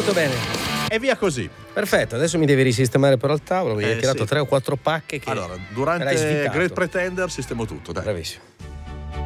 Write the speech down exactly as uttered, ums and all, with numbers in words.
Molto bene. E via così. Perfetto, adesso mi devi risistemare però il tavolo, mi Eh, hai tirato sì. tre o quattro pacche che Allora, me l'hai durante svitato. Great Pretender sistemo tutto, dai. Bravissimo.